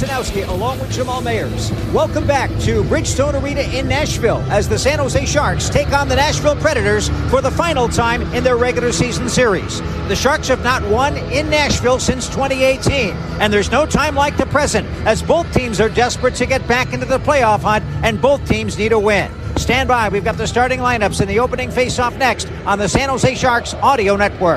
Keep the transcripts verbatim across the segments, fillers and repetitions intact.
Rusanowski along with Jamal Mayers. Welcome back to Bridgestone Arena in Nashville as the San Jose Sharks take on the Nashville Predators for the final time in their regular season series. The Sharks have not won in Nashville since twenty eighteen, and there's no time like the present as both teams are desperate to get back into the playoff hunt and both teams need a win. Stand by. We've got the starting lineups in the opening face-off next on the San Jose Sharks Audio Network.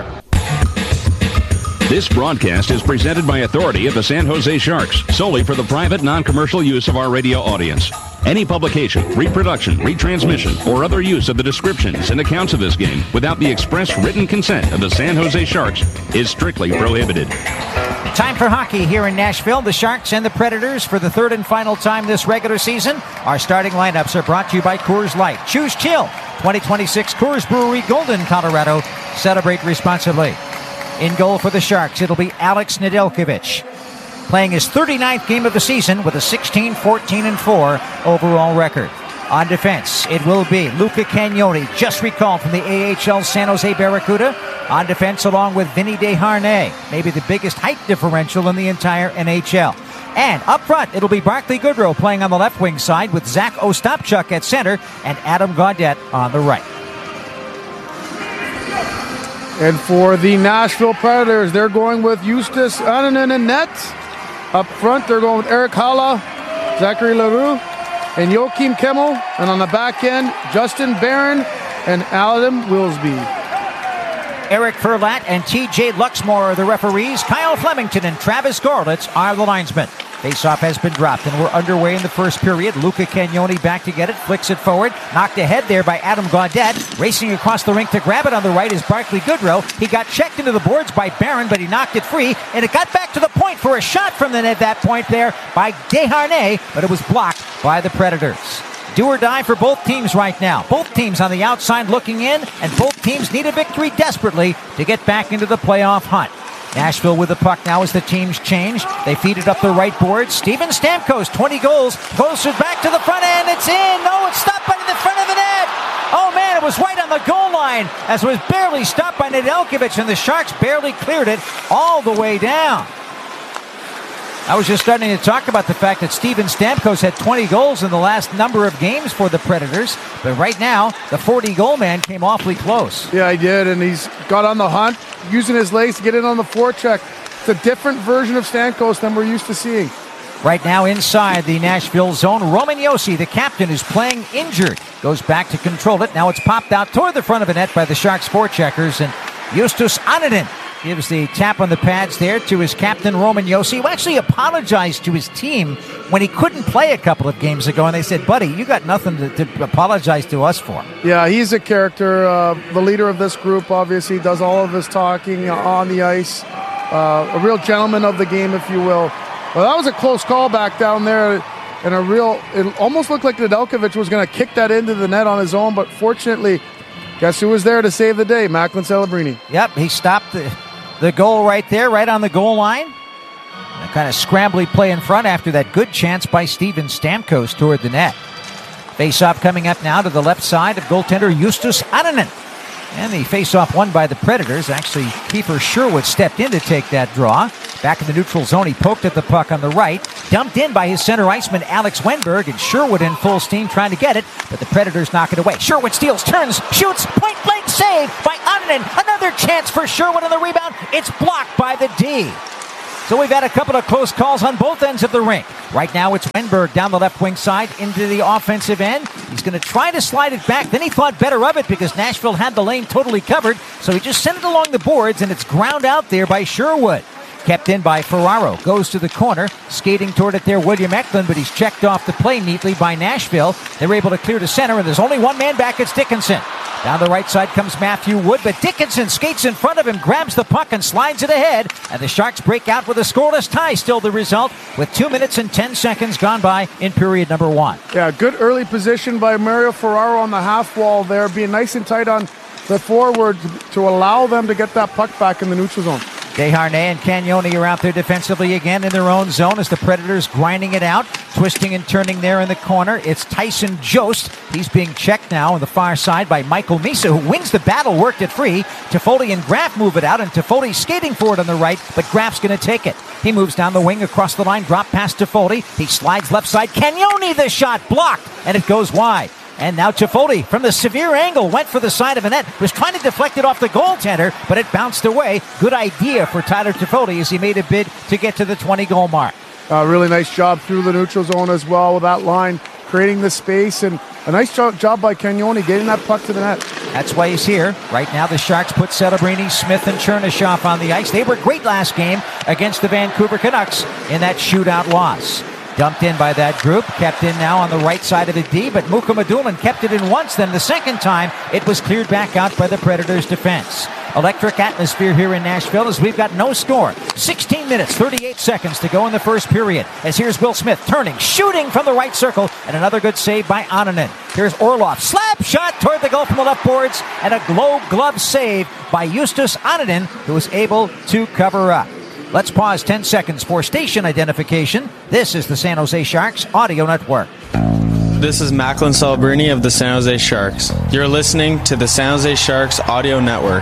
This broadcast is presented by authority of the San Jose Sharks, solely for the private, non-commercial use of our radio audience. Any publication, reproduction, retransmission, or other use of the descriptions and accounts of this game without the express written consent of the San Jose Sharks is strictly prohibited. Time for hockey here in Nashville. The Sharks and the Predators for the third and final time this regular season. Our starting lineups are brought to you by Coors Light. Choose chill. twenty twenty-six Coors Brewery, Golden, Colorado. Celebrate responsibly. In goal for the Sharks, it'll be Alex Nedeljkovic, playing his thirty-ninth game of the season with a sixteen fourteen and four overall record. On defense, it will be Luca Cagnoni, just recalled from the A H L San Jose Barracuda. On defense, along with Vinny Desharnais, maybe the biggest height differential in the entire N H L. And up front, it'll be Barclay Goodrow playing on the left wing side with Zach Ostapchuk at center and Adam Gaudette on the right. And for the Nashville Predators, they're going with Justus Annunen in net. Up front, they're going with Eric Haula, Zachary Leroux, and Joachim Kemmel. And on the back end, Justin Barron and Adam Wilsby. Eric Furlat and T J Luxmore are the referees. Kyle Flemington and Travis Gorlitz are the linesmen. Faceoff has been dropped, and we're underway in the first period. Luca Cagnoni back to get it, flicks it forward, knocked ahead there by Adam Gaudette. Racing across the rink to grab it on the right is Barclay Goodrow. He got checked into the boards by Barron, but he knocked it free, and it got back to the point for a shot from the net, that point there by Desharnais, but it was blocked by the Predators. Do or die for both teams right now. Both teams on the outside looking in, and both teams need a victory desperately to get back into the playoff hunt. Nashville with the puck now as the teams change. They feed it up the right board. Steven Stamkos, twenty goals, closer back to the front end. It's in. No, it's stopped by the front of the net. Oh, man, it was right on the goal line as it was barely stopped by Nedeljkovic, and the Sharks barely cleared it all the way down. I was just starting to talk about the fact that Steven Stamkos had twenty goals in the last number of games for the Predators, but right now, the forty-goal man came awfully close. Yeah, he did, and he's got on the hunt, using his legs to get in on the forecheck. It's a different version of Stamkos than we're used to seeing. Right now inside the Nashville zone, Roman Josi, the captain, who's playing injured, goes back to control it. Now it's popped out toward the front of the net by the Sharks forecheckers, and Justus Annunen gives the tap on the pads there to his captain, Roman Josi, who actually apologized to his team when he couldn't play a couple of games ago. And they said, buddy, you got nothing to, to apologize to us for. Yeah, he's a character, uh, the leader of this group, obviously, does all of his talking on the ice. Uh, a real gentleman of the game, if you will. Well, that was a close call back down there. And a real, it almost looked like Nedeljkovic was going to kick that into the net on his own. But fortunately, guess who was there to save the day? Macklin Celebrini. Yep, he stopped the... The goal right there, right on the goal line. A kind of scrambly play in front after that good chance by Steven Stamkos toward the net. Face-off coming up now to the left side of goaltender Justus Annunen. And the face-off won by the Predators. Actually, Kiefer Sherwood stepped in to take that draw. Back in the neutral zone, he poked at the puck on the right. Dumped in by his center iceman, Alex Wenberg, and Sherwood in full steam trying to get it, but the Predators knock it away. Sherwood steals, turns, shoots, point-blank save by Annunen. Another chance for Sherwood on the rebound. It's blocked by the D. So we've had a couple of close calls on both ends of the rink. Right now it's Wenberg down the left wing side into the offensive end. He's going to try to slide it back. Then he thought better of it because Nashville had the lane totally covered. So he just sent it along the boards, and it's ground out there by Sherwood. Kept in by Ferraro. Goes to the corner. Skating toward it there, William Eklund, but he's checked off the play neatly by Nashville. They're able to clear to center, and there's only one man back. It's Dickinson. Down the right side comes Matthew Wood, but Dickinson skates in front of him, grabs the puck, and slides it ahead. And the Sharks break out with a scoreless tie, still the result, with two minutes and ten seconds gone by in period number one. Yeah, good early position by Mario Ferraro on the half wall there, being nice and tight on the forward to allow them to get that puck back in the neutral zone. Desharnais and Cagnoni are out there defensively again in their own zone as the Predators grinding it out, twisting and turning there in the corner. It's Tyson Jost. He's being checked now on the far side by Michael Misa, who wins the battle, worked it free. Toffoli and Graff move it out, and Toffoli's skating for it on the right, but Graff's going to take it. He moves down the wing across the line, drop pass to Foley. He slides left side. Cagnoni, the shot blocked, and it goes wide. And now Toffoli from the severe angle went for the side of the net, was trying to deflect it off the goaltender, but it bounced away. Good idea for Tyler Toffoli as he made a bid to get to the twenty-goal mark. A uh, really nice job through the neutral zone as well with that line, creating the space, and a nice job, job by Cagnoni getting that puck to the net. That's why he's here. Right now the Sharks put Celebrini, Smith, and Chernishoff on the ice. They were great last game against the Vancouver Canucks in that shootout loss. Dumped in by that group, kept in now on the right side of the D, but Muka Madulin kept it in once, then the second time it was cleared back out by the Predators' defense. Electric atmosphere here in Nashville as we've got no score. sixteen minutes, thirty-eight seconds to go in the first period. As here's Will Smith turning, shooting from the right circle, and another good save by Annunen. Here's Orlov, slap shot toward the goal from the left boards, and a glow glove save by Justus Annunen, who was able to cover up. Let's pause ten seconds for station identification. This is the San Jose Sharks Audio Network. This is Macklin Celebrini of the San Jose Sharks. You're listening to the San Jose Sharks Audio Network.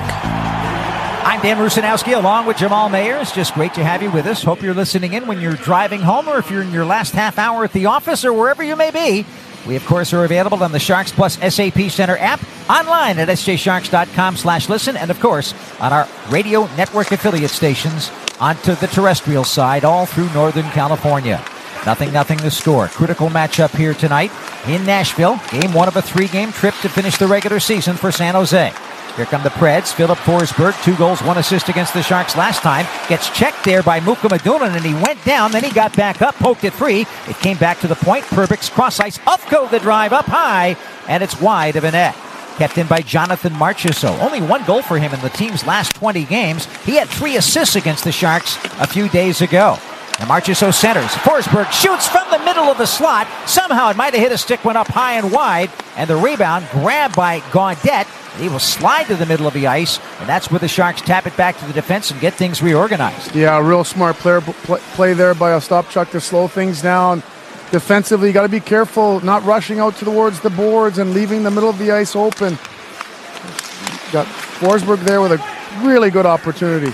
I'm Dan Rusanowski along with Jamal Mayers. Just great to have you with us. Hope you're listening in when you're driving home or if you're in your last half hour at the office or wherever you may be. We, of course, are available on the Sharks Plus S A P Center app, online at s j sharks dot com slash listen, and, of course, on our radio network affiliate stations onto the terrestrial side all through Northern California. Nothing, nothing the score. Critical matchup here tonight in Nashville. Game one of a three-game trip to finish the regular season for San Jose. Here come the Preds. Philip Forsberg, two goals, one assist against the Sharks last time. Gets checked there by Muka Madulin, and he went down. Then he got back up, poked it free. It came back to the point. Perbix cross ice. Ufko the drive up high, and it's wide of a net. Kept in by Jonathan Marchessault. Only one goal for him in the team's last twenty games. He had three assists against the Sharks a few days ago. Now Marchessault centers. Forsberg shoots from the middle of the slot. Somehow it might have hit a stick, went up high and wide, and the rebound grabbed by Gaudette. He will slide to the middle of the ice, and that's where the Sharks tap it back to the defense and get things reorganized. Yeah, a real smart player play, play there by Ostapchuk to slow things down. Defensively, you got to be careful not rushing out towards the boards and leaving the middle of the ice open. Got Forsberg there with a really good opportunity.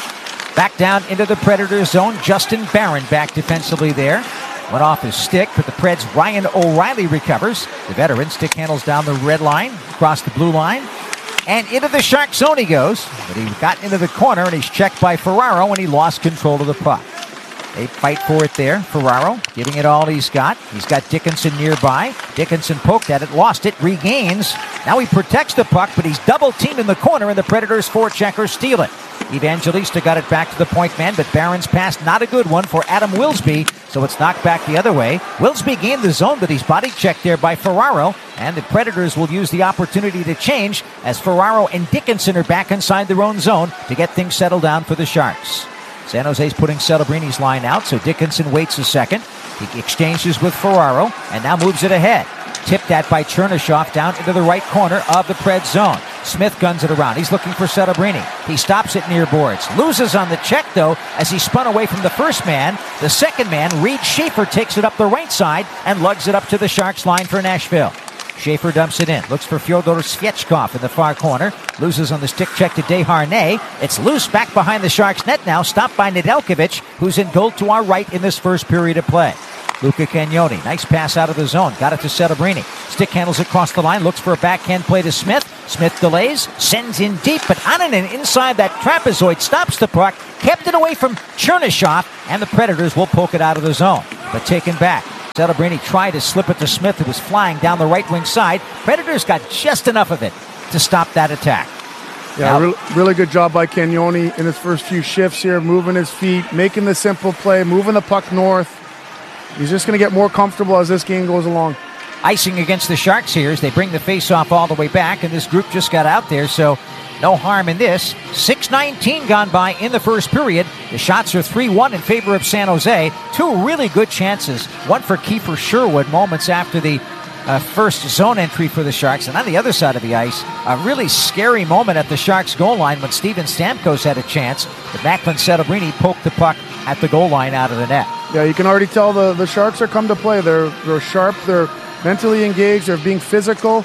Back down into the Predator zone. Justin Barron back defensively there. Went off his stick, but the Preds' Ryan O'Reilly recovers. The veteran stick handles down the red line, across the blue line, and into the Shark zone he goes. But he got into the corner, and he's checked by Ferraro, and he lost control of the puck. They fight for it there. Ferraro giving it all he's got. He's got Dickinson nearby. Dickinson poked at it, lost it, regains. Now he protects the puck, but he's double-teamed in the corner, and the Predators' forecheckers steal it. Evangelista got it back to the point man, but Barron's pass not a good one for Adam Wilsby, so it's knocked back the other way. Wilsby gained the zone, but he's body checked there by Ferraro, and the Predators will use the opportunity to change as Ferraro and Dickinson are back inside their own zone to get things settled down for the Sharks. San Jose's putting Celebrini's line out, so Dickinson waits a second. He exchanges with Ferraro, and now moves it ahead. Tipped at by Chernishoff down into the right corner of the Pred zone. Smith guns it around. He's looking for Celebrini. He stops it near boards. Loses on the check, though, as he spun away from the first man. The second man, Reed Schaefer, takes it up the right side and lugs it up to the Sharks line for Nashville. Schaefer dumps it in. Looks for Fyodor Svechkov in the far corner. Loses on the stick check to Desharnais. It's loose back behind the Sharks net now. Stopped by Nedeljkovic, who's in goal to our right in this first period of play. Luca Cagnoni, nice pass out of the zone. Got it to Celebrini. Stick handles across the line. Looks for a backhand play to Smith. Smith delays. Sends in deep. But Annunen inside that trapezoid stops the puck. Kept it away from Chernishoff. And the Predators will poke it out of the zone. But taken back. Celebrini tried to slip it to Smith, who was flying down the right wing side. Predators got just enough of it to stop that attack. Yeah, now, re- really good job by Cagnoni in his first few shifts here, moving his feet, making the simple play, moving the puck north. He's just going to get more comfortable as this game goes along. Icing against the Sharks here as they bring the face-off all the way back, and this group just got out there, so no harm in this. six nineteen gone by in the first period. The shots are three one in favor of San Jose. Two really good chances. One for Kiefer Sherwood moments after the uh, first zone entry for the Sharks. And on the other side of the ice, a really scary moment at the Sharks goal line when Steven Stamkos had a chance. But Macklin Celebrini poked the puck at the goal line out of the net. Yeah, you can already tell the, the Sharks are come to play. They're, they're sharp. They're mentally engaged. They're being physical.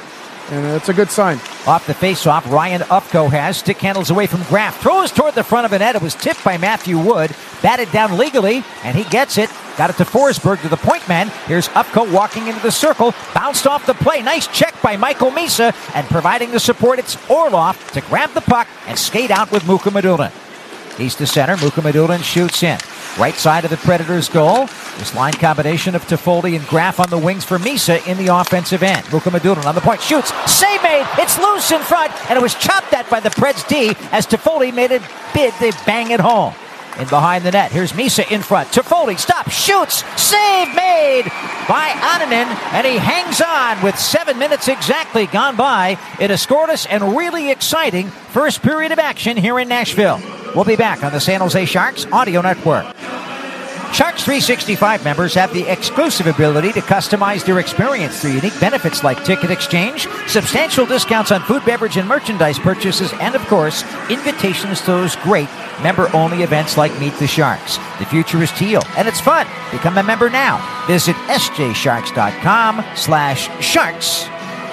and it's a good sign. Off the faceoff, Ryan Ufko has. Stick handles away from Graff. Throws toward the front of the net. It was tipped by Matthew Wood. Batted down legally, and he gets it. Got it to Forsberg, to the point man. Here's Ufko walking into the circle. Bounced off the play. Nice check by Michael Misa. And providing the support, it's Orlov to grab the puck and skate out with Muka Madulin. East to center. Muka Madulin shoots in. Right side of the Predators' goal. This line combination of Toffoli and Graff on the wings for Misa in the offensive end. Muka Madulin on the point. Shoots. Save made. It's loose in front. And it was chopped at by the Preds D as Toffoli made a bid. They bang it home. In behind the net. Here's Misa in front. Toffoli stops. Shoots. Save made by Annunen. And he hangs on with seven minutes exactly gone by. It has scored us and really exciting first period of action here in Nashville. We'll be back on the San Jose Sharks Audio Network. Sharks three sixty-five members have the exclusive ability to customize their experience through unique benefits like ticket exchange, substantial discounts on food, beverage, and merchandise purchases, and, of course, invitations to those great member-only events like Meet the Sharks. The future is teal, and it's fun. Become a member now. Visit sjsharks.com slash sharks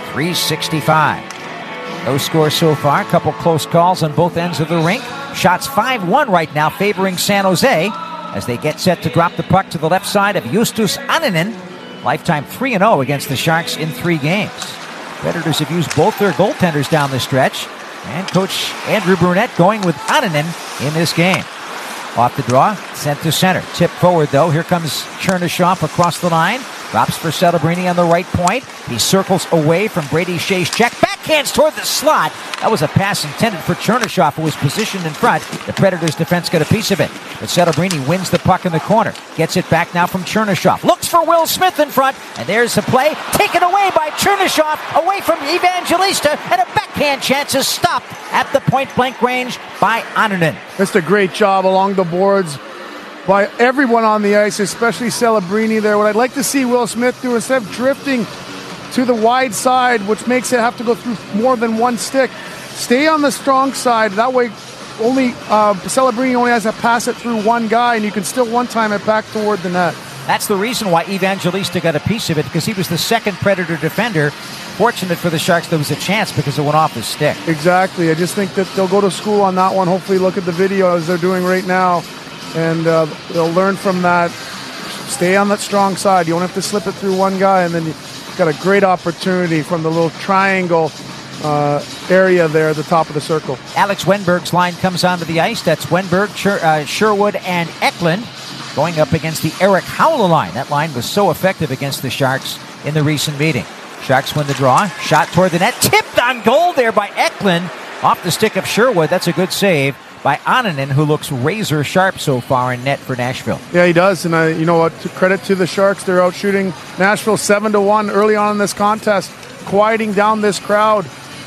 365. No score so far. A couple close calls on both ends of the rink. Shots five one right now favoring San Jose as they get set to drop the puck to the left side of Justus Annunen. Lifetime three and oh against the Sharks in three games. Predators have used both their goaltenders down the stretch, and Coach Andrew Brunette going with Annunen in this game. Off the draw, sent to center. Tip forward, though. Here comes Chernyshov across the line. Drops for Celebrini on the right point. He circles away from Brady Shea's check. Backhands toward the slot. That was a pass intended for Chernyshov, who was positioned in front. The Predators' defense got a piece of it. But Celebrini wins the puck in the corner. Gets it back now from Chernyshov. Looks for Will Smith in front. And there's the play. Taken away by Chernyshov. Away from Evangelista. And a backhand chance is stopped at the point-blank range by Annunen. Just a great job along the boards by everyone on the ice, especially Celebrini there. What I'd like to see Will Smith do, instead of drifting to the wide side, which makes it have to go through more than one stick, stay on the strong side. That way, only uh, Celebrini only has to pass it through one guy, and you can still one-time it back toward the net. That's the reason why Evangelista got a piece of it, because he was the second Predator defender. Fortunate for the Sharks, there was a chance because it went off his stick. Exactly. I just think that they'll go to school on that one. Hopefully look at the video as they're doing right now, and uh, they'll learn from that. Stay on that strong side. You don't have to slip it through one guy, and then you've got a great opportunity from the little triangle uh, area there at the top of the circle. Alex Wenberg's line comes onto the ice. That's Wenberg, Sher- uh, Sherwood, and Eklund going up against the Eric Howell line. That line was so effective against the Sharks in the recent meeting. Sharks win the draw. Shot toward the net. Tipped on goal there by Eklund. Off the stick of Sherwood. That's a good save by Annunen, who looks razor sharp so far in net for Nashville. Yeah, he does. And uh, you know what? To credit to the Sharks, they're out shooting Nashville seven to one early on in this contest, quieting down this crowd.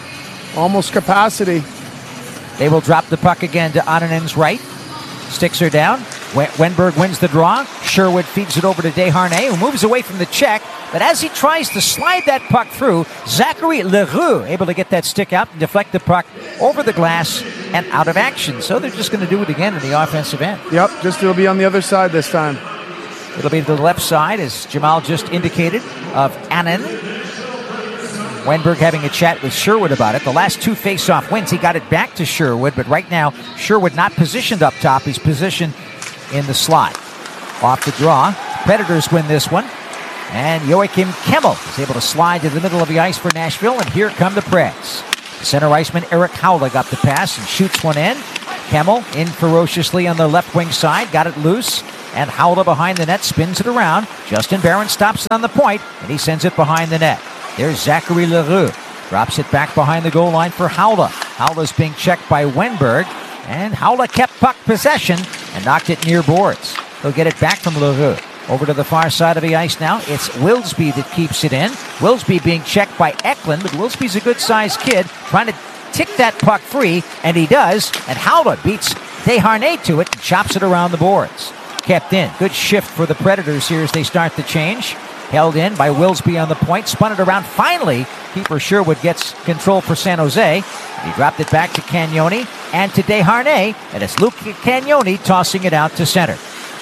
Almost capacity. They will drop the puck again to Annunen's right. Sticks her down. Wenberg wins the draw. Sherwood feeds it over to Desharnais, who moves away from the check. But as he tries to slide that puck through, Zachary Leroux able to get that stick out and deflect the puck over the glass and out of action. So they're just going to do it again in the offensive end. Yep, just it'll be on the other side this time. It'll be to the left side, as Jamal just indicated, of Annunen. Wenberg having a chat with Sherwood about it. The last two face-off wins, he got it back to Sherwood, but right now, Sherwood not positioned up top. He's positioned in the slot. Off the draw. Predators win this one. And Joachim Kemmel is able to slide to the middle of the ice for Nashville, and here come the Preds. Center iceman Eric Howell got the pass and shoots one in. Kemmel in ferociously on the left wing side, got it loose, and Howell behind the net spins it around. Justin Barron stops it on the point, and he sends it behind the net. There's Zachary Leroux. Drops it back behind the goal line for Howell. Howell is being checked by Wenberg, and Howell kept puck possession and knocked it near boards. He'll get it back from Leroux. Over to the far side of the ice now. It's Wilsby that keeps it in. Wilsby being checked by Eklund, but Wilsby's a good-sized kid trying to tick that puck free, and he does. And Howell beats Desharnais to it and chops it around the boards. Kept in. Good shift for the Predators here as they start the change. Held in by Wilsby on the point. Spun it around. Finally, keeper Sherwood gets control for San Jose. He dropped it back to Cagnoni and to Desharnais, and it's Luke Cagnoni tossing it out to center.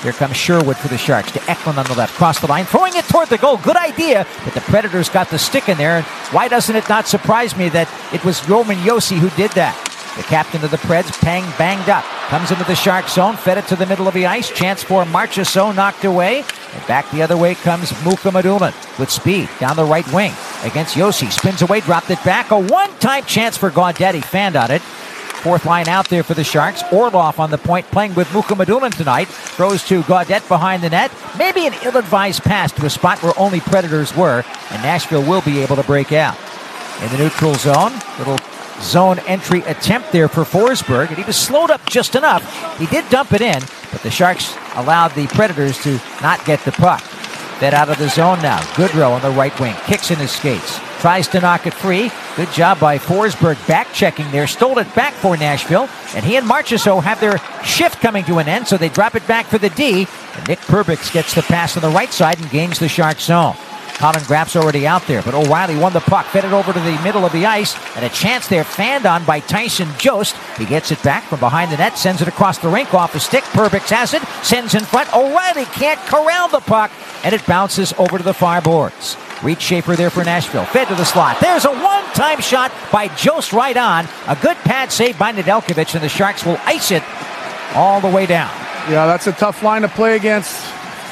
Here comes Sherwood for the Sharks to Eklund on the left. Cross the line, throwing it toward the goal. Good idea, but the Predators got the stick in there. And why doesn't it not surprise me that it was Roman Josi who did that? The captain of the Preds, Pang, banged up. Comes into the Shark zone, fed it to the middle of the ice. Chance for Marchessault, knocked away. And back the other way comes Mukhamadullin with speed down the right wing against Josi. Spins away, dropped it back. A one-time chance for Gaudette. He fanned on it. Fourth line out there for the Sharks. Orlov on the point, playing with Mukhamadullin tonight. Throws to Gaudette behind the net. Maybe an ill-advised pass to a spot where only Predators were, and Nashville will be able to break out. In the neutral zone, little zone entry attempt there for Forsberg, and he was slowed up just enough. He did dump it in, but the Sharks allowed the Predators to not get the puck. Fed out of the zone now. Goodrow on the right wing, kicks in his skates. Tries to knock it free. Good job by Forsberg back-checking there. Stole it back for Nashville. And he and Marchessault have their shift coming to an end, so they drop it back for the D. And Nick Perbix gets the pass on the right side and gains the Shark zone. Colin Graff's already out there, but O'Reilly won the puck, fed it over to the middle of the ice, and a chance there fanned on by Tyson Jost. He gets it back from behind the net, sends it across the rink, off the stick. Perbix has it, sends in front. O'Reilly can't corral the puck, and it bounces over to the far boards. Reed Schaefer there for Nashville. Fed to the slot. There's a one-time shot by Jost right on. A good pad save by Nedeljkovic, and the Sharks will ice it all the way down. Yeah, that's a tough line to play against.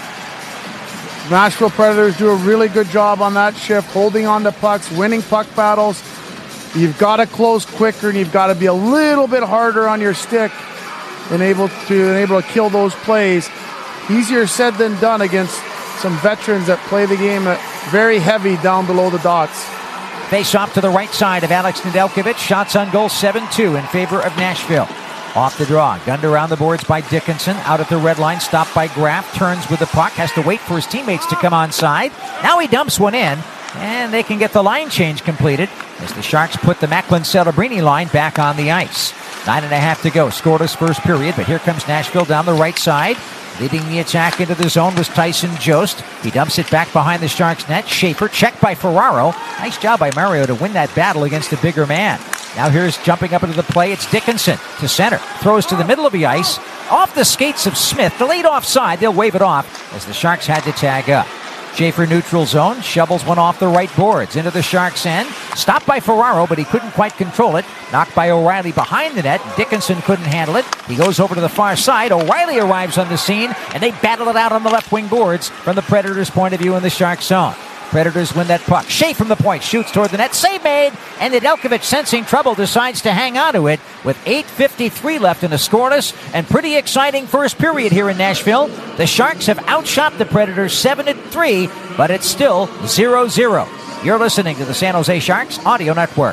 Nashville Predators do a really good job on that shift, holding on to pucks, winning puck battles. You've got to close quicker, and you've got to be a little bit harder on your stick and able to, and able to kill those plays. Easier said than done against some veterans that play the game very heavy down below the dots. Face off to the right side of Alex Nedeljkovic. Shots on goal seven two in favor of Nashville. Off the draw, gunned around the boards by Dickinson. Out at the red line, stopped by Graff. Turns with the puck, has to wait for his teammates to come onside. Now he dumps one in, and they can get the line change completed as the Sharks put the Macklin-Celebrini line back on the ice. Nine and a half to go. Scoreless first period, but here comes Nashville down the right side. Leading the attack into the zone was Tyson Jost. He dumps it back behind the Sharks' net. Schaefer, checked by Ferraro. Nice job by Mario to win that battle against a bigger man. Now here's jumping up into the play. It's Dickinson to center. Throws to the middle of the ice. Off the skates of Smith. Delayed offside. They'll wave it off as the Sharks had to tag up. Schaefer neutral zone. Shovels one off the right boards into the Sharks' end. Stopped by Ferraro, but he couldn't quite control it. Knocked by O'Reilly behind the net. Dickinson couldn't handle it. He goes over to the far side. O'Reilly arrives on the scene, and they battle it out on the left wing boards from the Predators' point of view in the Sharks' zone. Predators win that puck. Shea from the point, shoots toward the net. Save made, and Nedeljkovic, sensing trouble, decides to hang on to it with eight fifty-three left in a scoreless and pretty exciting first period here in Nashville. The Sharks have outshot the Predators seven to three, but it's still zero zero. You're listening to the San Jose Sharks Audio Network.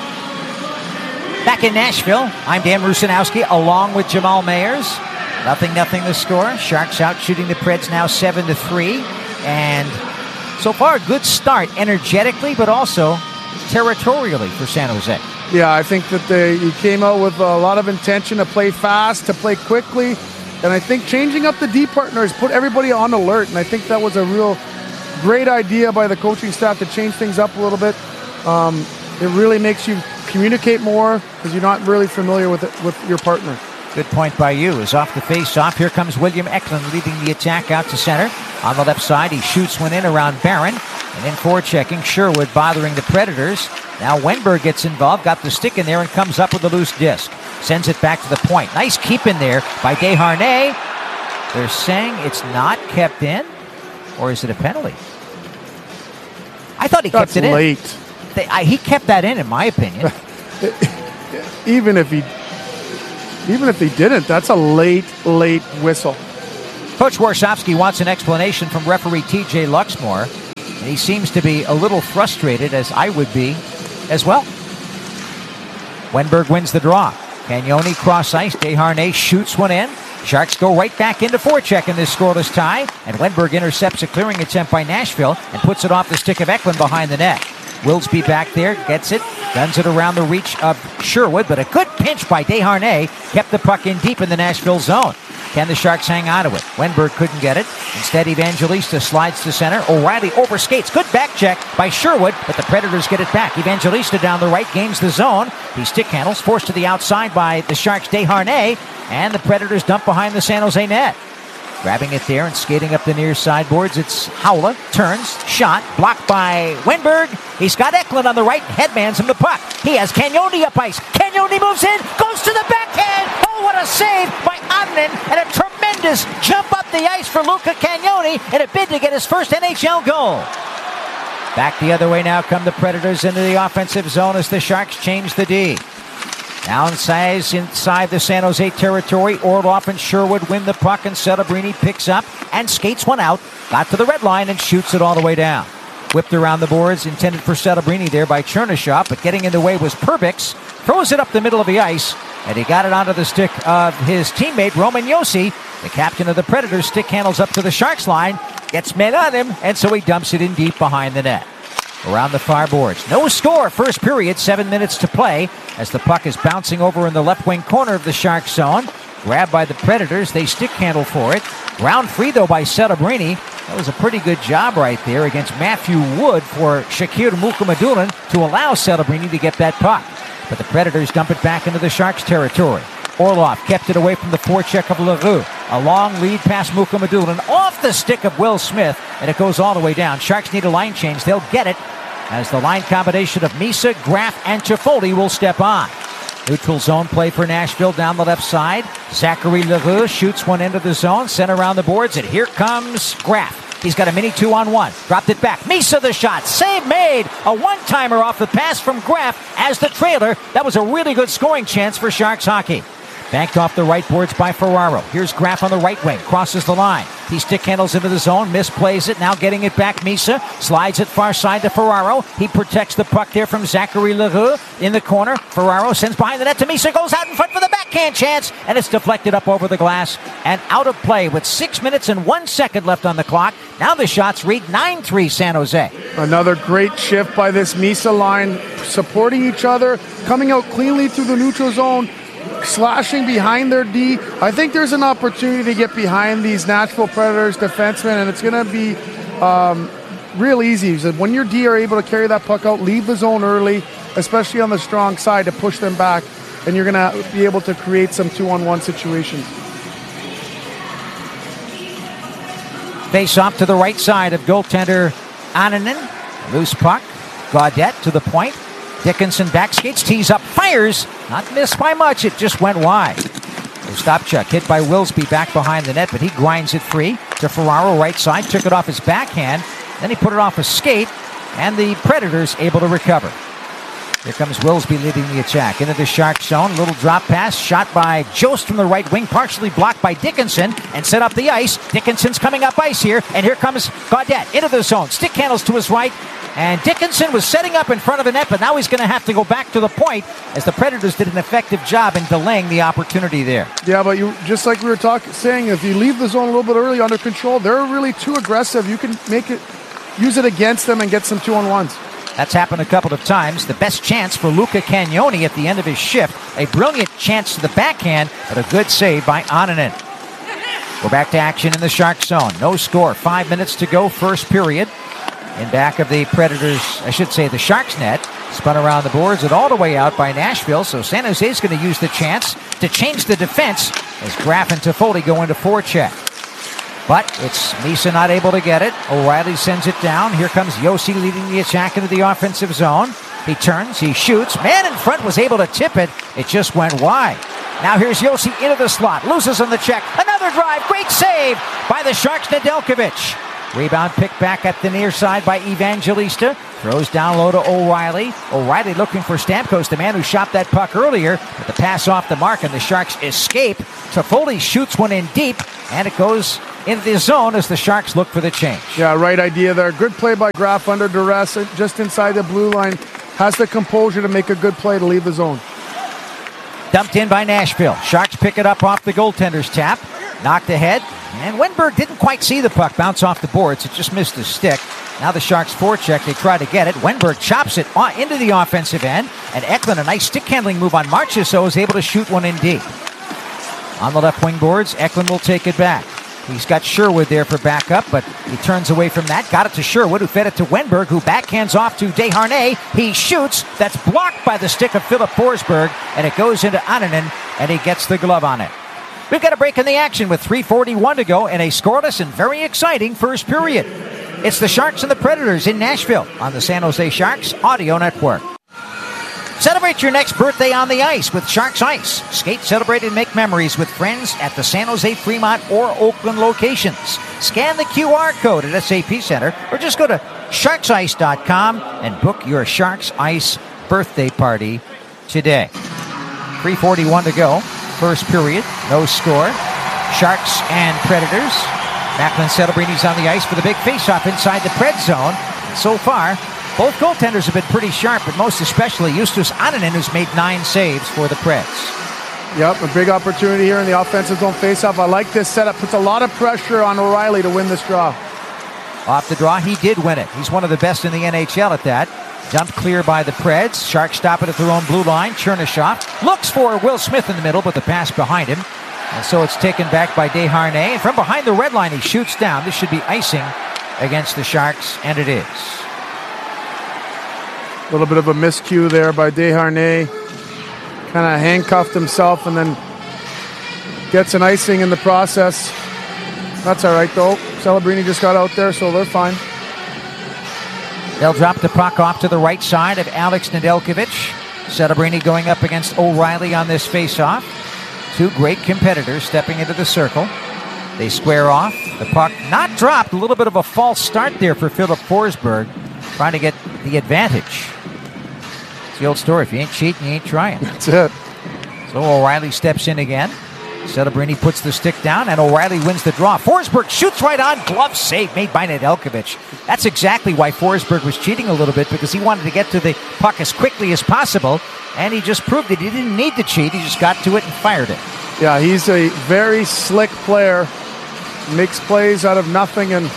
Back in Nashville, I'm Dan Rusanowski along with Jamal Mayers. Nothing, nothing the score. Sharks out shooting the Preds now seven to three, and so far, a good start energetically, but also territorially for San Jose. Yeah, I think that they you came out with a lot of intention to play fast, to play quickly, and I think changing up the D partners put everybody on alert, and I think that was a real great idea by the coaching staff to change things up a little bit. Um, it really makes you communicate more because you're not really familiar with it, with your partner. Good point by you. Is off the face-off. Here comes William Eklund leading the attack out to center. On the left side, he shoots one in around Barron. And in forechecking, Sherwood bothering the Predators. Now Wenberg gets involved, got the stick in there, and comes up with a loose disc. Sends it back to the point. Nice keep in there by Desharnais. They're saying it's not kept in, or is it a penalty? I thought he That's kept it late. in. They, I, he kept that in, in my opinion. Even if he... Even if he didn't, that's a late, late whistle. Coach Warsofsky wants an explanation from referee T J Luxmore, and he seems to be a little frustrated, as I would be as well. Wenberg wins the draw. Cagnoni cross ice. Desharnais shoots one in. Sharks go right back into forecheck in this scoreless tie, and Wenberg intercepts a clearing attempt by Nashville and puts it off the stick of Eklund behind the net. Wilsby back there, gets it, guns it around the reach of Sherwood, but a good pinch by Desharnais kept the puck in deep in the Nashville zone. Can the Sharks hang on to it? Wenberg couldn't get it. Instead, Evangelista slides to center. O'Reilly overskates. Good back check by Sherwood, but the Predators get it back. Evangelista down the right, gains the zone. He stick handles, forced to the outside by the Sharks' Desharnais, and the Predators dump behind the San Jose net. Grabbing it there and skating up the near sideboards. It's Haula. Turns. Shot. Blocked by Wenberg. He's got Eklund on the right. Headmans him the puck. He has Cagnoni up ice. Cagnoni moves in. Goes to the backhand. Oh, what a save by Ottinen. And a tremendous jump up the ice for Luca Cagnoni in a bid to get his first N H L goal. Back the other way now come the Predators into the offensive zone as the Sharks change the D. Downsize inside the San Jose territory. Orlov and Sherwood win the puck, and Celebrini picks up and skates one out. Got to the red line and shoots it all the way down. Whipped around the boards, intended for Celebrini there by Chernyshov, but getting in the way was Perbix. Throws it up the middle of the ice, and he got it onto the stick of his teammate Roman Josi. The captain of the Predators stick handles up to the Sharks line, gets men on him, and so he dumps it in deep behind the net. Around the far boards. No score, first period, seven minutes to play as the puck is bouncing over in the left wing corner of the Sharks zone. Grabbed by the Predators, they stick handle for it. Ground free though by Celebrini. That was a pretty good job right there against Matthew Wood for Shakir Mukhamadullin to allow Celebrini to get that puck. But the Predators dump it back into the Sharks territory. Orlov kept it away from the forecheck of Leroux. A long lead past Mukhamadullin off the stick of Will Smith, and it goes all the way down. Sharks need a line change. They'll get it as the line combination of Misa, Graf, and Toffoli will step on. Neutral zone play for Nashville down the left side. Zachary Leroux shoots one into the zone, sent around the boards, and here comes Graf. He's got a mini two-on-one. Dropped it back. Misa the shot. Save made. A one-timer off the pass from Graf as the trailer. That was a really good scoring chance for Sharks hockey. Banked off the right boards by Ferraro. Here's Graf on the right wing. Crosses the line. He stick handles into the zone. Misplays it. Now getting it back. Misa slides it far side to Ferraro. He protects the puck there from Zachary Leroux in the corner. Ferraro sends behind the net to Misa. Goes out in front for the backhand chance. And it's deflected up over the glass and out of play with six minutes and one second left on the clock. Now the shots read nine three San Jose. Another great shift by this Misa line. Supporting each other. Coming out cleanly through the neutral zone. Slashing behind their D. I think there's an opportunity to get behind these Nashville Predators defensemen, and it's going to be um, real easy. When your D are able to carry that puck out, leave the zone early, especially on the strong side to push them back, and you're going to be able to create some two-on-one situations. Face off to the right side of goaltender Annunen. Loose puck. Gaudette to the point. Dickinson back skates, tees up, fires. Not missed by much, it just went wide. Ostapchuk hit by Wilsby back behind the net, but he grinds it free to Ferraro right side, took it off his backhand, then he put it off his skate, and the Predators able to recover. Here comes Wilsby leading the attack into the Shark zone. Little drop pass, shot by Jost from the right wing, partially blocked by Dickinson, and set up the ice. Dickinson's coming up ice here, and here comes Gaudette into the zone. Stick handles to his right, and Dickinson was setting up in front of the net, but now he's going to have to go back to the point as the Predators did an effective job in delaying the opportunity there. Yeah, but you just like we were talking, saying, if you leave the zone a little bit early under control, they're really too aggressive. You can make it, use it against them and get some two-on-ones. That's happened a couple of times. The best chance for Luca Cagnoni at the end of his shift. A brilliant chance to the backhand, but a good save by Annunen. We're back to action in the Shark zone. No score. Five minutes to go, first period. In back of the Predators, I should say the Sharks net. Spun around the boards and all the way out by Nashville. So San Jose is going to use the chance to change the defense as Graf and Toffoli go into forecheck. But it's Misa not able to get it. O'Reilly sends it down. Here comes Josi leading the attack into the offensive zone. He turns, he shoots. Man in front was able to tip it. It just went wide. Now here's Josi into the slot. Loses on the check. Another drive. Great save by the Sharks, Nedeljkovic. Rebound picked back at the near side by Evangelista. Throws down low to O'Reilly. O'Reilly looking for Stamkos, the man who shot that puck earlier. But the pass off the mark and the Sharks escape. Toffoli shoots one in deep, and it goes into the zone as the Sharks look for the change. Yeah, right idea there. Good play by Graf under duress, just inside the blue line. Has the composure to make a good play to leave the zone. Dumped in by Nashville. Sharks pick it up off the goaltender's tap. Knocked ahead. And Wenberg didn't quite see the puck bounce off the boards. It just missed his stick. Now the Sharks forecheck. They try to get it. Wenberg chops it into the offensive end. And Eklund, a nice stick handling move on Marchessault, is able to shoot one in deep. On the left wing boards, Eklund will take it back. He's got Sherwood there for backup, but he turns away from that. Got it to Sherwood, who fed it to Wenberg, who backhands off to Desharnais. He shoots. That's blocked by the stick of Philip Forsberg, and it goes into Annunen, and he gets the glove on it. We've got a break in the action with three forty-one to go and a scoreless and very exciting first period. It's the Sharks and the Predators in Nashville on the San Jose Sharks Audio Network. Celebrate your next birthday on the ice with Sharks Ice. Skate, celebrate, and make memories with friends at the San Jose, Fremont, or Oakland locations. Scan the Q R code at S A P Center or just go to sharks ice dot com and book your Sharks Ice birthday party today. three forty-one to go. First period. No score. Sharks and Predators. Macklin Celebrini's on the ice for the big faceoff inside the Pred zone. So far, both goaltenders have been pretty sharp, but most especially Justus Annunen, who's made nine saves for the Preds. Yep, a big opportunity here in the offensive zone faceoff. I like this setup. Puts a lot of pressure on O'Reilly to win this draw. Off the draw, he did win it. He's one of the best in the N H L at that. Dumped clear by the Preds. Sharks stop it at their own blue line. Chernyshov looks for Will Smith in the middle, but the pass behind him. And so it's taken back by Desharnais. And from behind the red line, he shoots down. This should be icing against the Sharks, and it is. A little bit of a miscue there by Desharnais. Kind of handcuffed himself and then gets an icing in the process. That's all right, though. Celebrini just got out there, so they're fine. They'll drop the puck off to the right side of Alex Nedeljkovic. Celebrini going up against O'Reilly on this faceoff. Two great competitors stepping into the circle. They square off. The puck not dropped. A little bit of a false start there for Philip Forsberg, trying to get the advantage. It's the old story. If you ain't cheating, you ain't trying. That's it. So O'Reilly steps in again. Celebrini puts the stick down, and O'Reilly wins the draw. Forsberg shoots right on. Glove save made by Nedeljkovic. That's exactly why Forsberg was cheating a little bit, because he wanted to get to the puck as quickly as possible, and he just proved that he didn't need to cheat. He just got to it and fired it. Yeah, he's a very slick player. Makes plays out of nothing and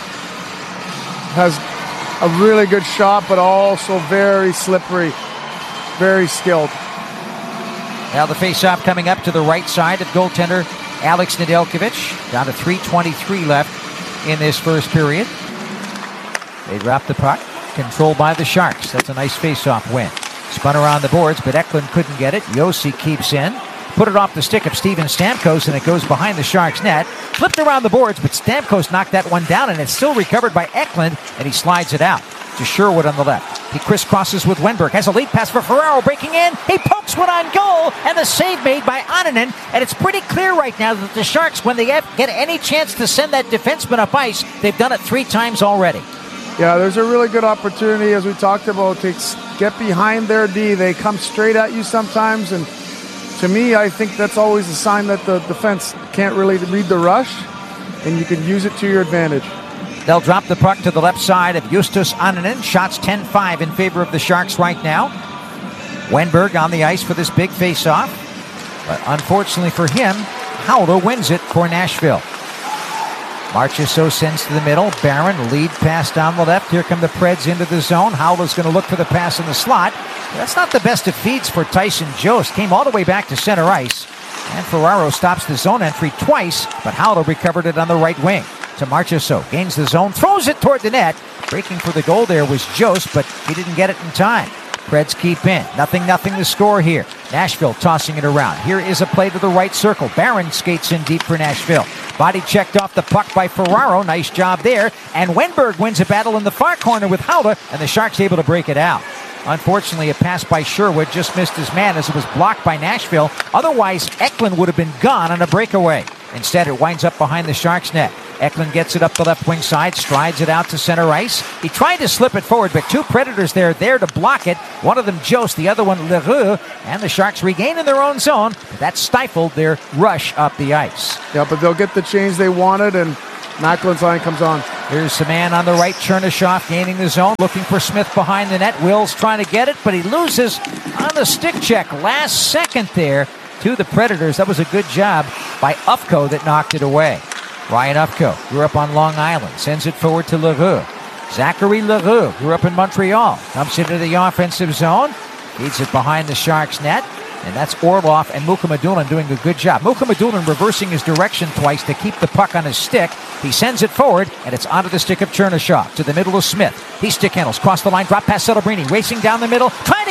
has a really good shot, but also very slippery, very skilled. Now the faceoff coming up to the right side of goaltender Alex Nedeljkovic. Down to three twenty-three left in this first period. They drop the puck. Controlled by the Sharks. That's a nice faceoff win. Spun around the boards, but Eklund couldn't get it. Josi keeps in. Put it off the stick of Steven Stamkos, and it goes behind the Sharks' net. Flipped around the boards, but Stamkos knocked that one down, and it's still recovered by Eklund, and he slides it out to Sherwood on the left. He crisscrosses with Wenberg. Has a lead pass for Ferraro breaking in. He pokes one on goal, and the save made by Annunen. And it's pretty clear right now that the Sharks, when they get any chance to send that defenseman up ice, they've done it three times already. Yeah, there's a really good opportunity, as we talked about, to get behind their D. They come straight at you sometimes, and to me, I think that's always a sign that the defense can't really read the rush, and you can use it to your advantage. They'll drop the puck to the left side of Justus Annunen. Shots ten five in favor of the Sharks right now. Wenberg on the ice for this big face-off. But unfortunately for him, Howler wins it for Nashville. Marchessault sends to the middle. Barron, lead pass down the left. Here come the Preds into the zone. Howler's going to look for the pass in the slot. That's not the best of feeds for Tyson Jost. Came all the way back to center ice. And Ferraro stops the zone entry twice, but Howler recovered it on the right wing. To Marchessault, gains the zone, throws it toward the net. Breaking for the goal there was Jost, but he didn't get it in time. Preds keep in. Nothing, nothing to score here. Nashville tossing it around. Here is a play to the right circle. Barron skates in deep for Nashville. Body checked off the puck by Ferraro. Nice job there. And Wenberg wins a battle in the far corner with Howler, and the Sharks able to break it out. Unfortunately, a pass by Sherwood just missed his man as it was blocked by Nashville. Otherwise, Eklund would have been gone on a breakaway. Instead, it winds up behind the Sharks' net. Eklund gets it up the left wing side, strides it out to center ice. He tried to slip it forward, but two Predators there there to block it. One of them Jost, the other one Leroux, and the Sharks regain in their own zone. But that stifled their rush up the ice. Yeah, but they'll get the change they wanted, and Macklin's line comes on. Here's the man on the right, Chernyshov gaining the zone, looking for Smith behind the net. Will's trying to get it, but he loses on the stick check last second there to the Predators. That was a good job by Ufko that knocked it away. Ryan Ufko grew up on Long Island, sends it forward to Leroux. Zachary Leroux grew up in Montreal, dumps into the offensive zone, feeds it behind the Sharks' net, and that's Orlov and Mukhamadullin doing a good job. Mukhamadullin reversing his direction twice to keep the puck on his stick. He sends it forward, and it's onto the stick of Chernyshov to the middle of Smith. He stick handles, cross the line, drop past Celebrini, racing down the middle, trying to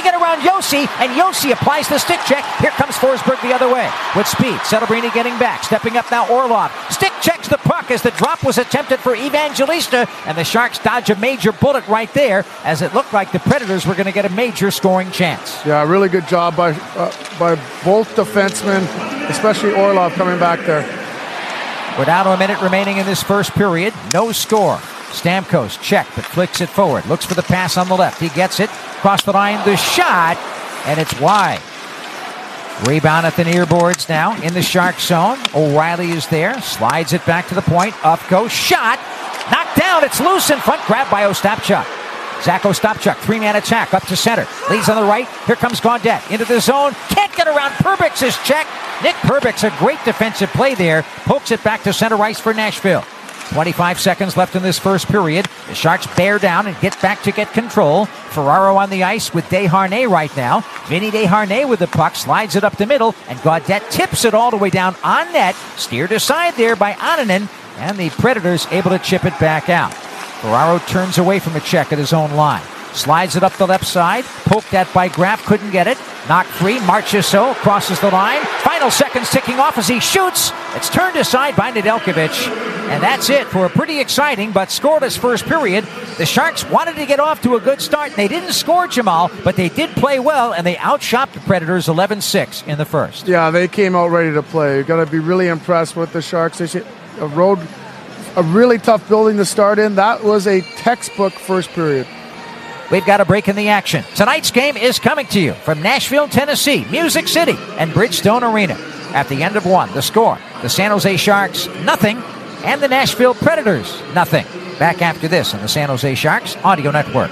get around Yossi, and Yossi applies the stick check. Here comes Forsberg the other way with speed. Celebrini getting back. Stepping up now, Orlov. Stick checks the puck as the drop was attempted for Evangelista, and the Sharks dodge a major bullet right there as it looked like the Predators were going to get a major scoring chance. Yeah, really good job by uh, by both defensemen, especially Orlov coming back there. We're down to a minute remaining in this first period. No score. Stamkos check, but flicks it forward. Looks for the pass on the left. He gets it. Across the line, the shot, and it's wide. Rebound at the near boards now in the Shark zone. O'Reilly is there. Slides it back to the point. Up goes. Shot. Knocked down. It's loose in front. Grabbed by Ostapchuk. Zach Ostapchuk, three-man attack up to center. Leads on the right. Here comes Gaudette into the zone. Can't get around Perbix's check. Nick Perbix, a great defensive play there. Pokes it back to center ice for Nashville. twenty-five seconds left in this first period. The Sharks bear down and get back to get control. Ferraro on the ice with Desharnais right now. Vinny Desharnais with the puck, slides it up the middle, and Gaudette tips it all the way down on net. Steered aside there by Annunen, and the Predators able to chip it back out. Ferraro turns away from a check at his own line. Slides it up the left side. Poked at by Graff. Couldn't get it. Knocked free. Marchessault crosses the line. Final seconds ticking off as he shoots. It's turned aside by Nedeljkovic. And that's it for a pretty exciting but scoreless first period. The Sharks wanted to get off to a good start. They didn't score, Jamal, but they did play well, and they outshopped the Predators eleven six in the first. Yeah, they came out ready to play. You've got to be really impressed with the Sharks. They a road, a really tough building to start in. That was a textbook first period. We've got a break in the action. Tonight's game is coming to you from Nashville, Tennessee, Music City, and Bridgestone Arena. At the end of one, the score, the San Jose Sharks, nothing, and the Nashville Predators, nothing. Back after this on the San Jose Sharks Audio Network.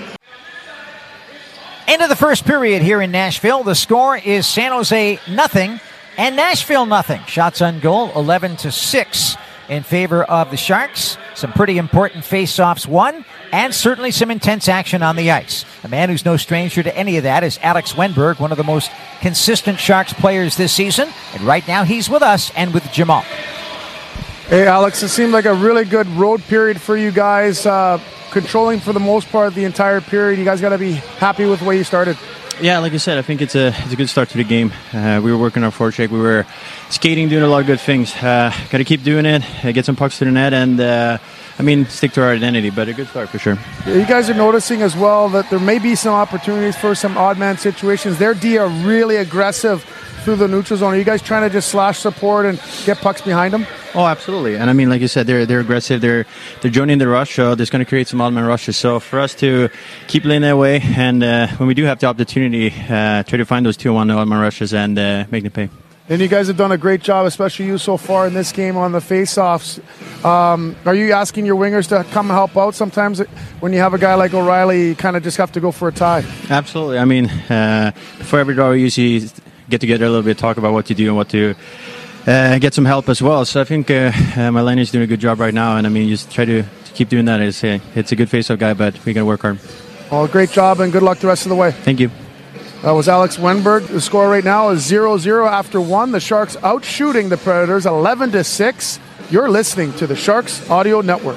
End of the first period here in Nashville. The score is San Jose nothing and Nashville nothing. Shots on goal, eleven to six in favor of the Sharks. Some pretty important face-offs won, and certainly some intense action on the ice. A man who's no stranger to any of that is Alex Wennberg, one of the most consistent Sharks players this season. And right now he's with us and with Jamal. Hey, Alex, it seemed like a really good road period for you guys, uh, controlling for the most part the entire period. You guys got to be happy with the way you started. Yeah, like I said, I think it's a it's a good start to the game. Uh, we were working our forecheck. We were skating, doing a lot of good things. Uh, got to keep doing it, uh, get some pucks to the net, and uh, I mean, stick to our identity. But a good start for sure. You guys are noticing as well that there may be some opportunities for some odd man situations. Their D are really aggressive through the neutral zone. Are you guys trying to just slash support and get pucks behind them? Oh, absolutely. And I mean, like you said, they're they're aggressive. They're they're joining the rush, so there's going to create some odd man rushes. So for us to keep playing that way, and uh, when we do have the opportunity, uh, try to find those two on odd man rushes and uh, make them pay. And you guys have done a great job, especially you so far in this game on the face-offs. Um, are you asking your wingers to come and help out? Sometimes when you have a guy like O'Reilly, you kind of just have to go for a tie. Absolutely. I mean, uh, before every draw, we usually get together a little bit, talk about what to do and what to uh, get some help as well. So I think uh, uh, my line is doing a good job right now, and I mean, just try to, to keep doing that. It's a, it's a good face-off guy, but we're going to work hard. Well, great job, and good luck the rest of the way. Thank you. That was Alex Wennberg. The score right now is zero zero after one. The Sharks out shooting the Predators eleven to six. You're listening to the Sharks Audio Network.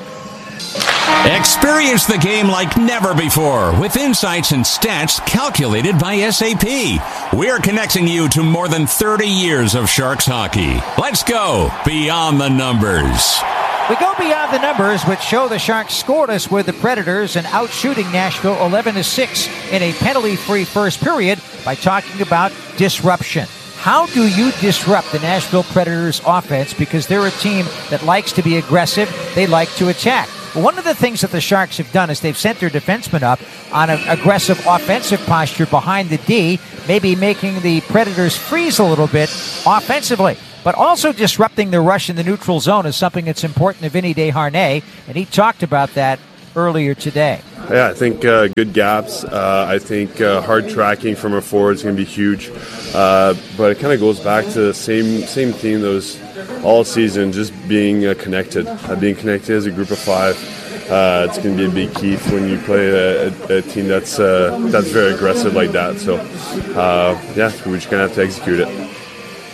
Experience the game like never before with insights and stats calculated by S A P. We're connecting you to more than thirty years of Sharks hockey. Let's go beyond the numbers. We go beyond the numbers, which show the Sharks scoreless with the Predators and out-shooting Nashville eleven to six in a penalty-free first period by talking about disruption. How do you disrupt the Nashville Predators offense? Because they're a team that likes to be aggressive. They like to attack. Well, one of the things that the Sharks have done is they've sent their defensemen up on an aggressive offensive posture behind the D, maybe making the Predators freeze a little bit offensively. But also disrupting the rush in the neutral zone is something that's important to Vinny Desharnais, and he talked about that earlier today. Yeah, I think uh, good gaps. Uh, I think uh, hard tracking from our forwards is going to be huge. Uh, but it kind of goes back to the same same theme that was all season, just being uh, connected, uh, being connected as a group of five. Uh, it's going to be a big key when you play a, a, a team that's uh, that's very aggressive like that. So, uh, yeah, we're just going to have to execute it.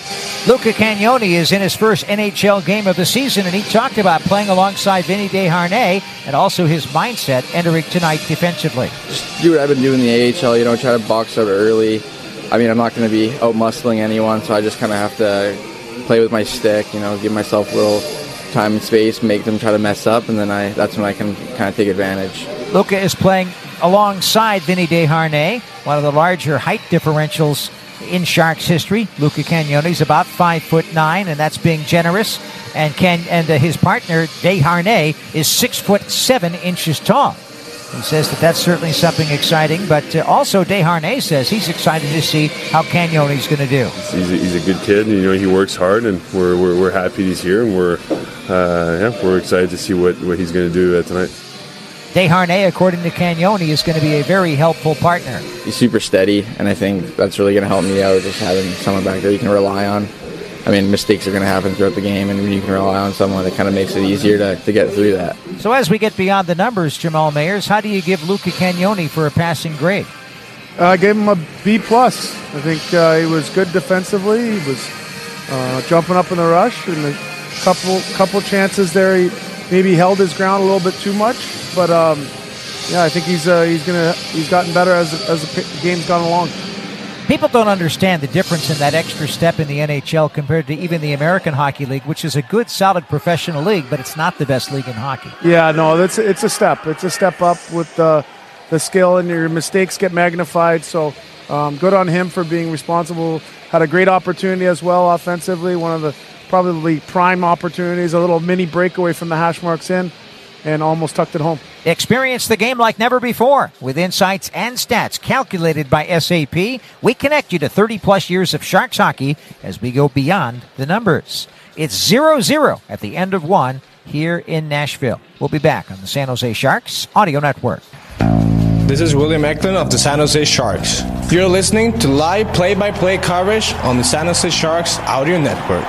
Luca Cagnoni is in his first N H L game of the season, and he talked about playing alongside Vinny Desharnais and also his mindset entering tonight defensively. Just do what I've been doing in the A H L, you know, try to box out early. I mean, I'm not going to be out-muscling anyone, so I just kind of have to play with my stick, you know, give myself a little time and space, make them try to mess up, and then I that's when I can kind of take advantage. Luca is playing alongside Vinny Desharnais, one of the larger height differentials in Sharks history. Luca Cagnoni's about five foot nine, and that's being generous. And Can and uh, his partner Desharnais is six foot seven inches tall. He says that that's certainly something exciting, but uh, also Desharnais says he's excited to see how Cagnoni's going to do. He's a, he's a good kid, and you know he works hard, and we're we're, we're happy he's here, and we're uh, yeah we're excited to see what, what he's going to do uh, tonight. Desharnais, according to Cagnoni, is going to be a very helpful partner. He's super steady, and I think that's really going to help me out, just having someone back there you can rely on. I mean, mistakes are going to happen throughout the game, and when you can rely on someone, it kind of makes it easier to, to get through that. So as we get beyond the numbers, Jamal Mayers, how do you give Luca Cagnoni for a passing grade? Uh, I gave him a B plus. I think uh, he was good defensively. He was uh, jumping up in the rush, and a couple couple chances there. He maybe held his ground a little bit too much, but um, yeah, I think he's uh, he's gonna he's gotten better as as the game's gone along. People don't understand the difference in that extra step in the N H L compared to even the American Hockey League, which is a good, solid professional league, but it's not the best league in hockey. Yeah, no, that's it's a step. It's a step up with the the skill, and your mistakes get magnified. So um, good on him for being responsible. Had a great opportunity as well offensively. One of the probably prime opportunities, a little mini breakaway from the hash marks in, and almost tucked it home. Experience the game like never before with insights and stats calculated by S A P. We connect you to thirty plus years of Sharks hockey as we go beyond the numbers. It's zero zero at the end of one here in Nashville. We'll be back on the San Jose Sharks Audio Network. This is William Eklund of the San Jose Sharks. You're listening to live play-by-play coverage on the San Jose Sharks Audio Network.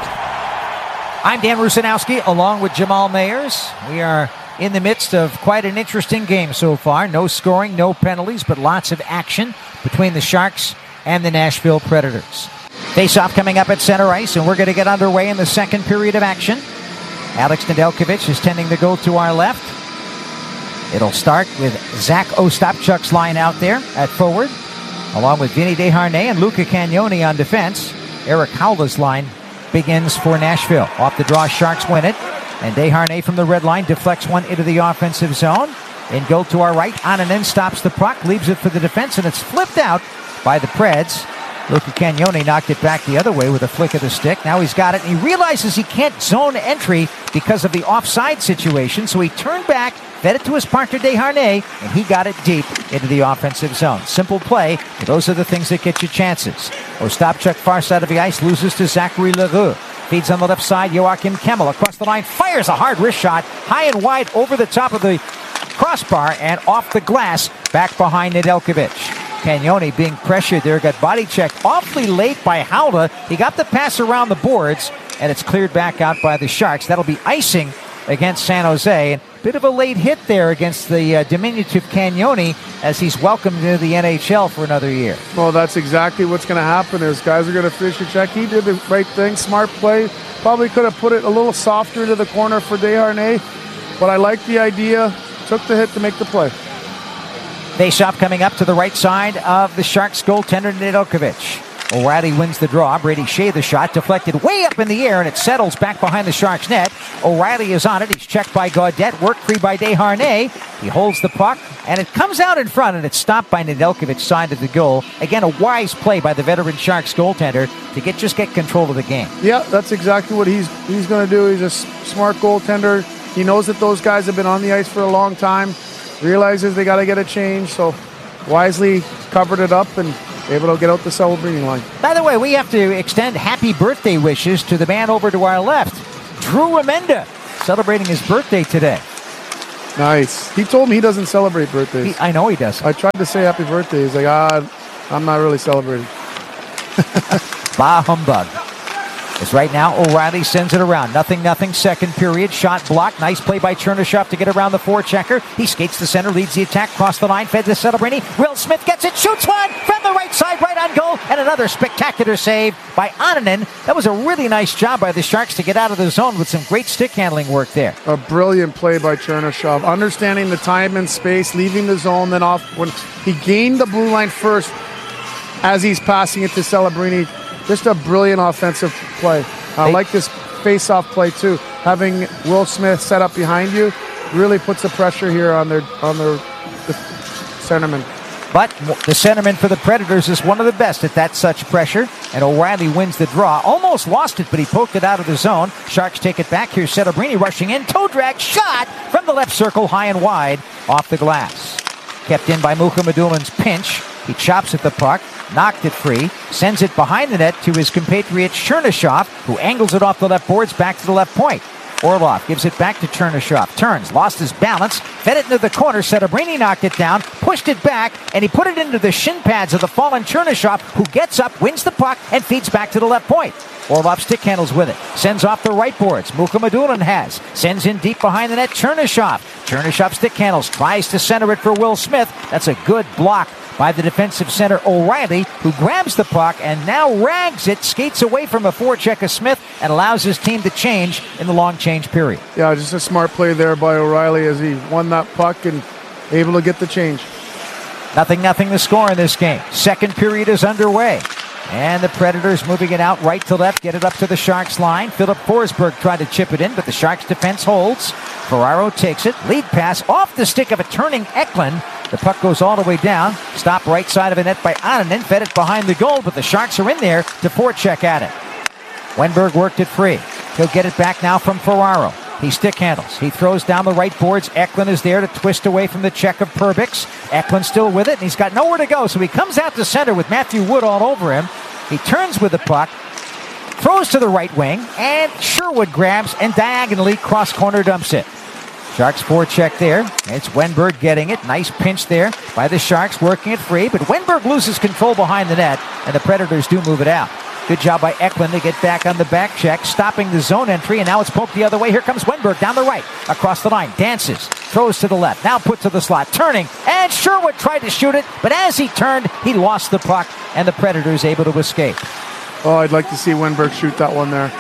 I'm Dan Rusanowski along with Jamal Mayers. We are in the midst of quite an interesting game so far. No scoring, no penalties, but lots of action between the Sharks and the Nashville Predators. Face-off coming up at center ice, and we're going to get underway in the second period of action. Alex Nedeljkovic is tending the goal to our left. It'll start with Zach Ostapchuk's line out there at forward, along with Vinny Desharnais and Luca Cagnoni on defense. Eric Haula's line begins for Nashville. Off the draw, Sharks win it. And Desharnais from the red line deflects one into the offensive zone. In goal to our right, Ananen stops the puck, leaves it for the defense, and it's flipped out by the Preds. Luca Cagnoni knocked it back the other way with a flick of the stick. Now he's got it, and he realizes he can't zone entry because of the offside situation, so he turned back, fed it to his partner Desharnais, and he got it deep into the offensive zone. Simple play, but those are the things that get you chances. Ostapchuk, far side of the ice, loses to Zachary Leroux. Feeds on the left side, Joachim Kemmel across the line, fires a hard wrist shot, high and wide over the top of the crossbar and off the glass, back behind Nedeljkovic. Cagnoni being pressured there, got body checked awfully late by Haula. He got the pass around the boards, and it's cleared back out by the Sharks. That'll be icing against San Jose. Bit of a late hit there against the uh, diminutive Cagnoni as he's welcomed to the N H L for another year. Well, that's exactly what's going to happen is guys are going to fish a check. He did the right thing, smart play. Probably could have put it a little softer into the corner for Desharnais, but I like the idea. Took the hit to make the play. Face-off coming up to the right side of the Sharks goaltender Nedeljkovic. O'Reilly wins the draw. Brady Shea the shot, deflected way up in the air, and it settles back behind the Sharks net. O'Reilly is on it. He's checked by Gaudette, work free by Desharnais. He holds the puck, and it comes out in front, and it's stopped by Nedeljkovic's side of the goal. Again, a wise play by the veteran Sharks goaltender to get just get control of the game. Yeah, that's exactly what he's he's going to do. He's a smart goaltender. He knows that those guys have been on the ice for a long time. Realizes they got to get a change, so wisely covered it up and able to get out the celebrating line. By the way, we have to extend happy birthday wishes to the man over to our left, Drew Amenda, celebrating his birthday today. Nice. He told me he doesn't celebrate birthdays. He, I know he does. I tried to say happy birthday. He's like, ah, I'm not really celebrating. Bah humbug. As right now, O'Reilly sends it around. Nothing, nothing. Second period. Shot blocked. Nice play by Chernyshov to get around the forechecker. He skates the center, leads the attack, cross the line, fed to Celebrini. Will Smith gets it, shoots one from the right side, right on goal, and another spectacular save by Ananen. That was a really nice job by the Sharks to get out of the zone with some great stick handling work there. A brilliant play by Chernyshov, understanding the time and space, leaving the zone, then off when he gained the blue line first as he's passing it to Celebrini. Just a brilliant offensive play. I like this face-off play too. Having Will Smith set up behind you really puts the pressure here on their on their the centerman. But the centerman for the Predators is one of the best at that such pressure, and O'Reilly wins the draw. Almost lost it, but he poked it out of the zone. Sharks take it back. Here's Celebrini rushing in. Toe drag shot from the left circle, high and wide, off the glass. Kept in by Mukhamadulin's pinch. He chops at the puck, knocked it free, sends it behind the net to his compatriot Chernyshov, who angles it off the left boards back to the left point. Orlov gives it back to Chernyshov. Turns, lost his balance, fed it into the corner. Celebrini knocked it down, pushed it back, and he put it into the shin pads of the fallen Chernyshov, who gets up, wins the puck, and feeds back to the left point. Orlov stick handles with it. Sends off the right boards. Mukhamadulin has. Sends in deep behind the net. Chernyshov. Chernyshov stick handles. Tries to center it for Will Smith. That's a good block by the defensive center O'Reilly, who grabs the puck and now rags it, skates away from a forecheck of Smith, and allows his team to change in the long change period. Yeah, just a smart play there by O'Reilly as he won that puck and able to get the change. Nothing, nothing to score in this game. Second period is underway. And the Predators moving it out right to left, get it up to the Sharks line. Philip Forsberg tried to chip it in, but the Sharks defense holds. Ferraro takes it. Lead pass off the stick of a turning Eklund. The puck goes all the way down. Stopped right side of the net by Ananen. Fed it behind the goal, but the Sharks are in there to forecheck at it. Wenberg worked it free. He'll get it back now from Ferraro. He stick handles. He throws down the right boards. Eklund is there to twist away from the check of Perbix. Eklund still with it, and he's got nowhere to go. So he comes out to center with Matthew Wood all over him. He turns with the puck, throws to the right wing, and Sherwood grabs and diagonally cross-corner dumps it. Sharks forecheck there. It's Wenberg getting it. Nice pinch there by the Sharks, working it free. But Wenberg loses control behind the net, and the Predators do move it out. Good job by Eklund to get back on the back check, stopping the zone entry, and now it's poked the other way. Here comes Wenberg down the right, across the line, dances, throws to the left, now put to the slot, turning, and Sherwood tried to shoot it, but as he turned, he lost the puck, and the Predators able to escape. Oh, I'd like to see Wenberg shoot that one there.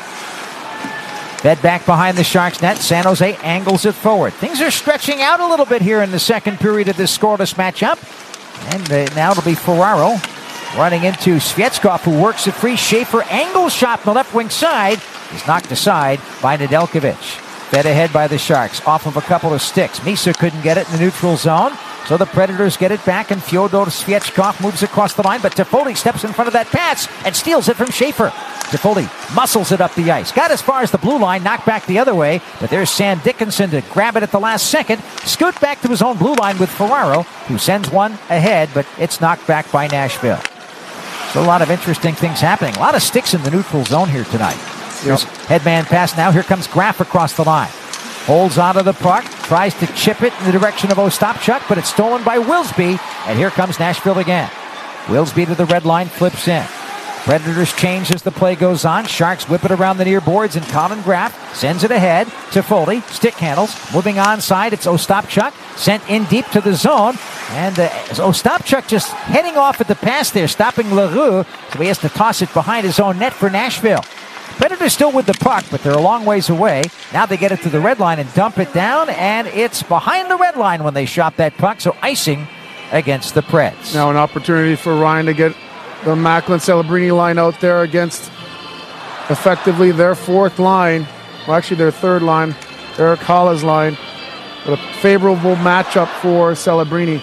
Fed back behind the Sharks net. San Jose angles it forward. Things are stretching out a little bit here in the second period of this scoreless matchup. And uh, now it'll be Ferraro running into Svechkov, who works it free. Schaefer angles shot from the left wing side. He's knocked aside by Nedeljkovic. Fed ahead by the Sharks off of a couple of sticks. Misa couldn't get it in the neutral zone. So the Predators get it back, and Fyodor Svechkov moves across the line, but Toffoli steps in front of that pass and steals it from Schaefer. Toffoli muscles it up the ice. Got as far as the blue line, knocked back the other way, but there's Sam Dickinson to grab it at the last second. Scoot back to his own blue line with Ferraro, who sends one ahead, but it's knocked back by Nashville. So a lot of interesting things happening. A lot of sticks in the neutral zone here tonight. Here's yep. Headman pass now. Here comes Graf across the line. Holds onto the puck, tries to chip it in the direction of Ostapchuk, but it's stolen by Wilsby, and here comes Nashville again. Wilsby to the red line, flips in. Predators change as the play goes on. Sharks whip it around the near boards, and Colin Graf sends it ahead to Foley. Stick handles. Moving onside, it's Ostapchuk. Sent in deep to the zone, and uh, Ostapchuk just heading off at the pass there, stopping LaRue, so he has to toss it behind his own net for Nashville. Predators still with the puck, but they're a long ways away. Now they get it to the red line and dump it down, and it's behind the red line when they shot that puck, so icing against the Preds. Now an opportunity for Ryan to get the Macklin Celebrini line out there against effectively their fourth line, well actually their third line, Erik Haula's line, but a favorable matchup for Celebrini.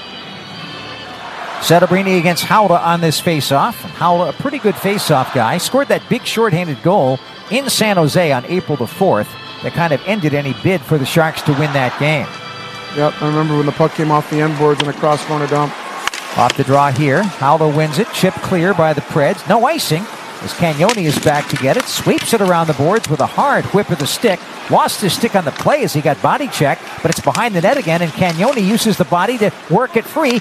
Celebrini against Haula on this face-off. Haula, a pretty good face-off guy, scored that big shorthanded goal in San Jose on April the fourth that kind of ended any bid for the Sharks to win that game. Yep, I remember when the puck came off the end boards in a cross-corner dump. Off the draw here. Haula wins it, chipped clear by the Preds. No icing as Cagnoni is back to get it. Sweeps it around the boards with a hard whip of the stick. Lost his stick on the play as he got body checked, but it's behind the net again, and Cagnoni uses the body to work it free.